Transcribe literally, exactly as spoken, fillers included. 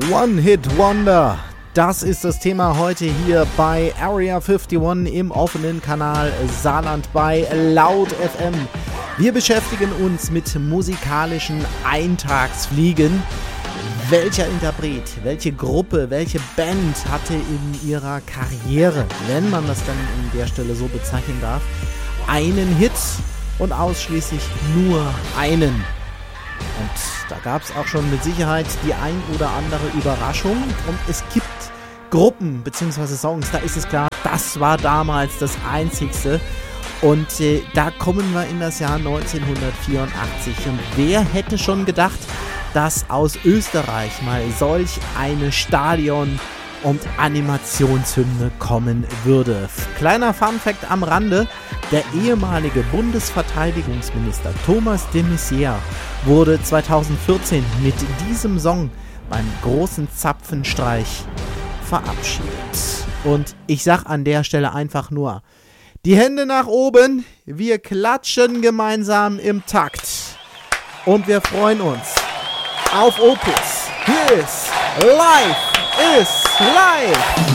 One-Hit-Wonder. Das ist das Thema heute hier bei Area einundfünfzig im offenen Kanal Saarland bei Laut F M. Wir beschäftigen uns mit musikalischen Eintagsfliegen. Welcher Interpret, welche Gruppe, welche Band hatte in ihrer Karriere, wenn man das dann an der Stelle so bezeichnen darf, einen Hit und ausschließlich nur einen? Und da gab es auch schon mit Sicherheit die ein oder andere Überraschung. Und es gibt Gruppen bzw. Songs, da ist es klar, das war damals das Einzigste. Und äh, da kommen wir in das Jahr neunzehnhundertvierundachtzig. Und wer hätte schon gedacht, dass aus Österreich mal solch eine Stadion- und Animationshymne kommen würde. Kleiner Funfact am Rande: Der ehemalige Bundesverteidigungsminister Thomas de Maizière wurde zweitausendvierzehn mit diesem Song beim großen Zapfenstreich verabschiedet. Und ich sag an der Stelle einfach nur: Die Hände nach oben, wir klatschen gemeinsam im Takt. Und wir freuen uns auf Opus. Hier ist Live is Life.